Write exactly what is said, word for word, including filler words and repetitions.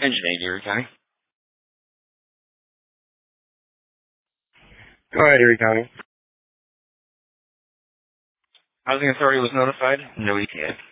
Engineer, Erie County. Go ahead, Erie County. Housing authority was notified. No E T A.